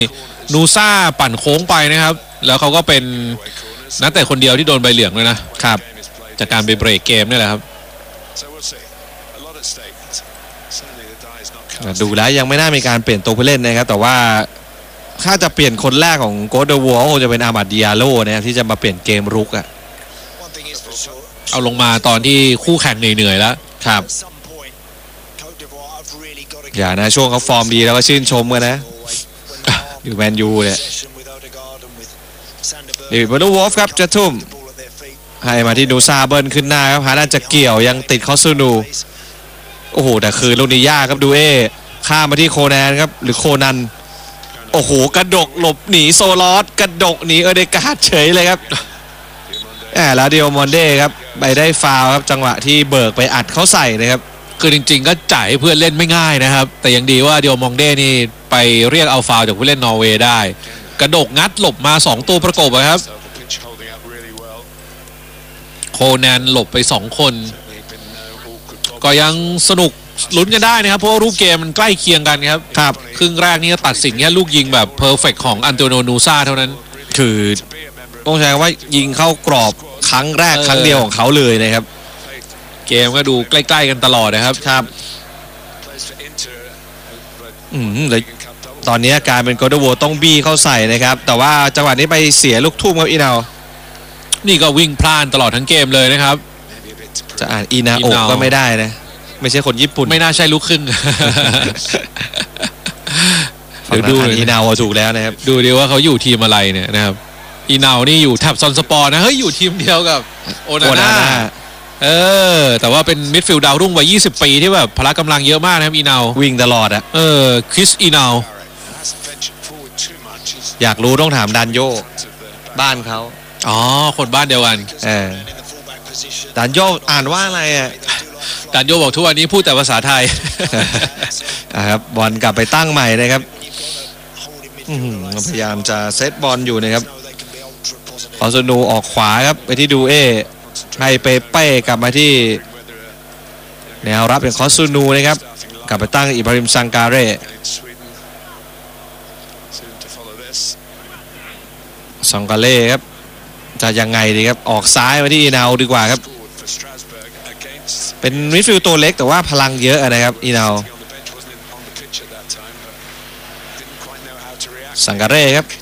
นูซ่าปั่นโค้งไปนะครับแล้วเขาก็เป็นนักเตะคนเดียวที่โดนใบเหลืองเลยนะครับจากการไปเบรกเกมนี่แหละครับดูแล้วยังไม่น่ามีการเปลี่ยนตัวผู้เล่นนะครับแต่ว่าถ้าจะเปลี่ยนคนแรกของโกดเดวัวคงจะเป็นอามัด ดิอาโลนะครับที่จะมาเปลี่ยนเกมรุกอ่ะเอาลงมาตอนที่คู่แข่งเหนื่อยๆแล้วครับอย่านะช่วงเขาฟอร์มดีแล้วก็ชื่นชมกันนะอยู่แมนยูเนี่ยเดวิด วอลเลอร์วอล์ฟครับจะทุ่มให้มาที่นูซาเบิลขึ้นหน้าครับหาด้านจะเกี่ยวยังติดคอสซูนูโอ้โหแต่คือลูกนี้ยากครับดูข้ามมาที่โคแนนครับหรือโคนันโอ้โหกระดกหลบหนีโซลอสกระดกหนีเดการ์ดเฉยเลยครับแล้วเดียวมอนเด้ครับไปได้ฟาวครับจังหวะที่เบิกไปอัดเขาใส่นะครับคือจริงๆก็จ่ายให้เพื่อนเล่นไม่ง่ายนะครับแต่ยังดีว่าเดียวมองเด้นี่ไปเรียกเอาฟาวจากผู้เล่นนอร์เวย์ได้กระดกงัดหลบมา2ตัวประกบครับโคแนนหลบไป2คนก็ยังสนุกลุ้นกันได้นะครับเพราะว่ารูปเกมมันใกล้เคียงกันครับครึ่งแรกนี่ตัดสินแค่ลูกยิงแบบเพอร์เฟกต์ของอันโตโน นูซ่าเท่านั้นคือต้องใช้ว่ายิงเข้ากรอบครั้งแรกครั้งเดียวของเขาเลยนะครับเกมก็ดูใกล้ๆกันตลอดนะครับเลยตอนนี้การเป็นโกลเด้นโวต้องบี้เข้าใส่นะครับแต่ว่าจังหวะนี้ไปเสียลูกทุ่มครับอีนานี่ก็วิ่งพลานตลอดทั้งเกมเลยนะครับจะอ่านอีนาโอก็ไม่ได้นะไม่ใช่คนญี่ปุ่นไม่น่าใช่ลูกครึ่งเดี๋ยวดูอีนาโอถูกแล้วนะครับดูดีว่าเขาอยู่ทีมอะไรเนี่ยนะครับอีนานี่อยู่แท็บซอนสปอร์นะเฮ้ยอยู่ทีมเดียวกับโอนาน่าแต่ว่าเป็นมิดฟิลด์ดาวรุ่งวัย20 ปีที่แบบพละกำลังเยอะมากนะครับอีนาวิ่งตลอดอะคริสอีนาอยากรู้ต้องถามดันโยบ้านเขาคนบ้านเดียวกันดันโยอ่านว่าอะไรอะดันโยบอกทุกวันนี้พูดแต่ภาษาไทยครับบอลกลับไปตั้งใหม่นะครับพยายามจะเซตบอลอยู่นะครับออสนูออกขวาครับไปที่ดูให้เปเป้กลับมาที่แนวรับเป็นคอสซูนูนะครับกลับไปตั้งอิบราฮิมซังการ์ซังการ์ครับจะยังไงดีครับออกซ้ายมาที่อีนาวดีกว่าครับเป็นมิดฟิลด์ตัวเล็กแต่ว่าพลังเยอะนะครับอีนาวซังการ์ครับ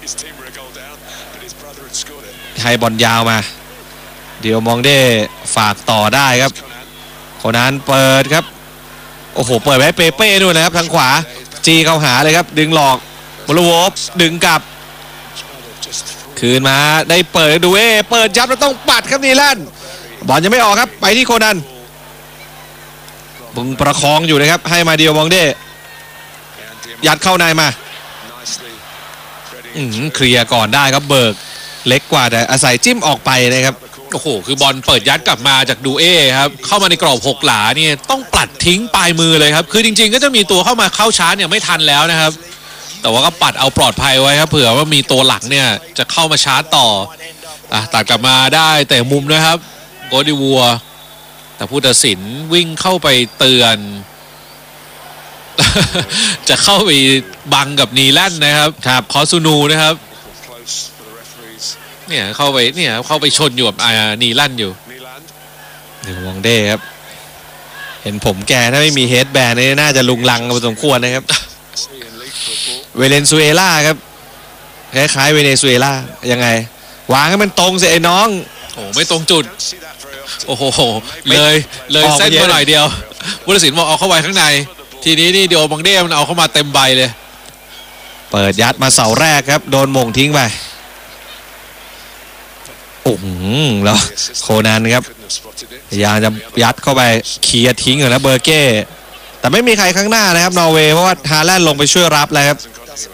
ให้บอลยาวมาเดี๋ยวมองได้ฝากต่อได้ครับคนนั้นเปิดครับโอ้โหเปิดไว้เปเป้ด้วยนะครับทางขวาจีเข้าหาเลยครับดึงหลอกบอลวอฟดึงกลับคืนมาได้เปิดดูเปิดยับแล้วต้องปัดครับนีแลนด์บอลยังไม่ออกครับไปที่โคนันบึงประคองอยู่นะครับให้มาเดียวมองได้ยัดเข้าในมาเคลียร์ก่อนได้ครับเบิกเล็กกว่าแต่อาศัยจิ้มออกไปนะครับโอ้โหคือบอลเปิดยัดกลับมาจากดูครับเข้ามาในกรอบ6 หลาเนี่ยต้องปัดทิ้งปลายมือเลยครับคือจริงๆก็จะมีตัวเข้ามาเข้าชาร์จเนี่ยไม่ทันแล้วนะครับแต่ว่าก็ปัดเอาปลอดภัยไว้ครับเผื่อว่ามีตัวหลักเนี่ยจะเข้ามาชาร์จต่อตัดกลับมาได้แต่มุมนะครับโกดิวัวแต่ผู้ตัดสินวิ่งเข้าไปเตือนจะเข้าไปบังกับนีแลนด์นะครับคอซูนูนะครับเนี่ยเข้าไปชนอยู่กับนีแลนด์อยู่เดี๋ยวมองเด้ครับเห็นผมแกถ้าไม่มีเฮดแบนนี่น่าจะลุงลังพอสมควรนะครับเวเนซุเอลาครับคล้ายๆเวเนซุเอลายังไงวางให้มันตรงสิไอ้น้องโอ้ไม่ตรงจุดโอ้โหเลยเส้นมาหน่อยเดียวผู้ตัดสินบอกเอาเข้าไปข้างในทีนี้นี่เดี๋ยวมองเด้มันเอาเข้ามาเต็มใบเลยเปิดยัดมาเสาแรกครับโดนมงทิ้งไปแล้วโคนันครับพยายามจะยัดเข้าไปเคลียร์ทิ้งอยู่แล้วเบอร์เก้แต่ไม่มีใครข้างหน้านะครับนอร์เวย์เพราะว่าฮาแลนด์ลงไปช่วยรับแล้วครับ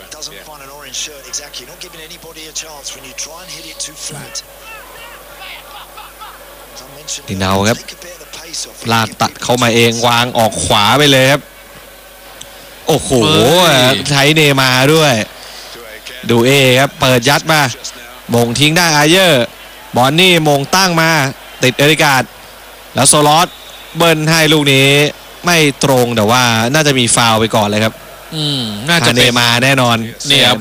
อีนาวครับลากตัดเข้ามาเองวางออกขวาไปเลยครับโอ้โหใช้เนมาด้วยดูครับเปิดยัดมามงทิ้งได้อาเยอร์บอลนี่มงตั้งมาติดเอริกาดแล้วโซลอสเบิ้ลให้ลูกนี้ไม่ตรงแต่ว่าน่าจะมีฟาวล์ไปก่อนเลยครับน่าจะเนมาแน่นอนเนี่ยครับ